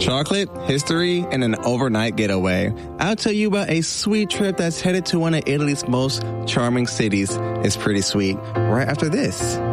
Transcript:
Chocolate, history, and an overnight getaway. I'll tell you about a sweet trip that's headed to one of Italy's most charming cities. It's pretty sweet. Right after this.